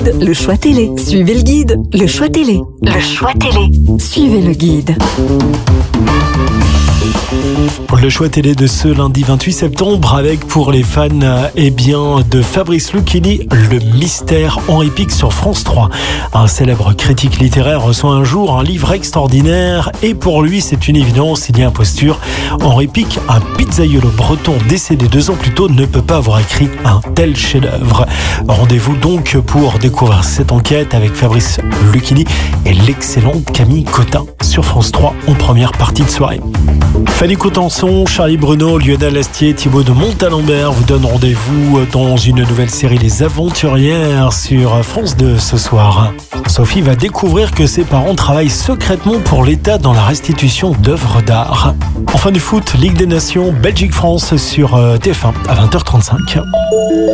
guide, le choix télé. Suivez le guide, le choix télé. Le choix télé. Suivez le guide. Le choix télé de ce lundi 28 septembre avec pour les fans de Fabrice Lucchini, Le Mystère Henri Pic sur France 3. Un célèbre critique littéraire reçoit un jour un livre extraordinaire et pour lui c'est une évidence, il y a imposture. Henri Pic, un pizzaïolo breton décédé 2 ans plus tôt, ne peut pas avoir écrit un tel chef-d'œuvre. Rendez-vous donc pour découvrir cette enquête avec Fabrice Lucchini et l'excellente Camille Cotin sur France 3 en première partie de soirée. Fanny Coutenceau, Charlie Bruno, Lionel Astier, Thibaut de Montalembert vous donnent rendez-vous dans une nouvelle série Les Aventurières sur France 2 ce soir. Sophie va découvrir que ses parents travaillent secrètement pour l'État dans la restitution d'œuvres d'art. En fin du foot, Ligue des Nations, Belgique-France sur TF1 à 20h35.